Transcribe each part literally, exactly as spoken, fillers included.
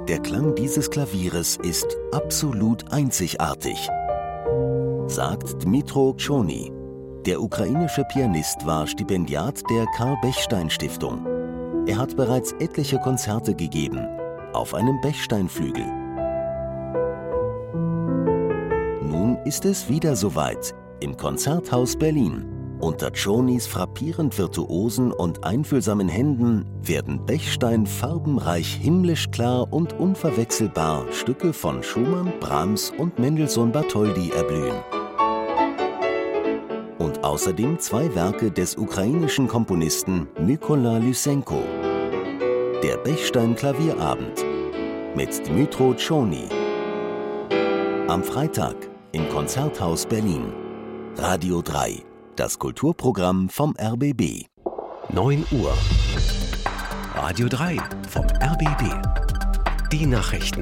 Der Klang dieses Klavieres ist absolut einzigartig, sagt Dmytro Tschony. Der ukrainische Pianist war Stipendiat der Karl-Bechstein-Stiftung. Er hat bereits etliche Konzerte gegeben, auf einem Bechsteinflügel. Nun ist es wieder soweit, im Konzerthaus Berlin. Unter Tschonys frappierend virtuosen und einfühlsamen Händen werden Bechstein farbenreich, himmlisch klar und unverwechselbar Stücke von Schumann, Brahms und Mendelssohn-Bartholdy erblühen. Und außerdem zwei Werke des ukrainischen Komponisten Mykola Lysenko. Der Bechstein-Klavierabend mit Dmytro Tschony. Am Freitag im Konzerthaus Berlin. Radio drei. Das Kulturprogramm vom R B B. neun Uhr. Radio drei vom R B B. Die Nachrichten.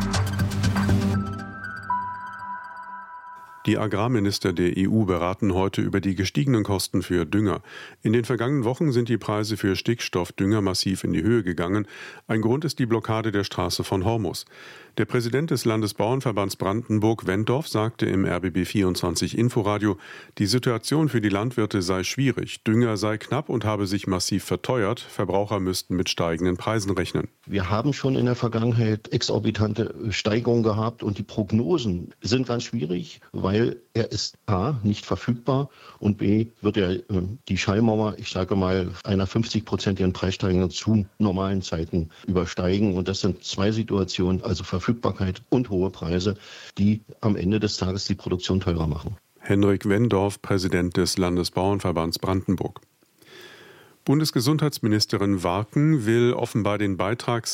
Die Agrarminister der E U beraten heute über die gestiegenen Kosten für Dünger. In den vergangenen Wochen sind die Preise für Stickstoffdünger massiv in die Höhe gegangen. Ein Grund ist die Blockade der Straße von Hormus. Der Präsident des Landesbauernverbands Brandenburg, Wendorf, sagte im R B B vierundzwanzig Inforadio, die Situation für die Landwirte sei schwierig, Dünger sei knapp und habe sich massiv verteuert, Verbraucher müssten mit steigenden Preisen rechnen. Wir haben schon in der Vergangenheit exorbitante Steigerungen gehabt und die Prognosen sind ganz schwierig, weil er ist A, nicht verfügbar und B, wird er die Schallmauer, ich sage mal, einer fünfzig-prozentigen Preissteigerung zu normalen Zeiten übersteigen. Und das sind zwei Situationen, also Verfügbarkeit und hohe Preise, die am Ende des Tages die Produktion teurer machen. Henrik Wendorf, Präsident des Landesbauernverbands Brandenburg. Bundesgesundheitsministerin Warken will offenbar den Beitrags